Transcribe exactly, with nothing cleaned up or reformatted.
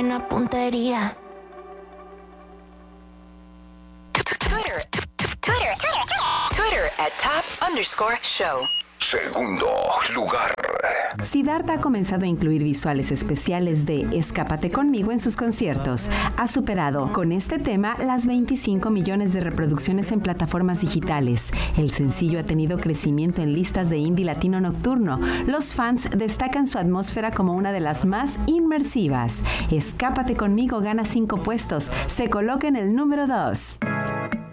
una puntería. Twitter, Twitter, Twitter, Twitter at top underscore show. Segundo lugar. Siddhartha ha comenzado a incluir visuales especiales de Escápate conmigo en sus conciertos. Ha superado con este tema las veinticinco millones de reproducciones en plataformas digitales. El sencillo ha tenido crecimiento en listas de indie latino nocturno. Los fans destacan su atmósfera como una de las más inmersivas. Escápate conmigo gana cinco puestos. Se coloca en el número dos.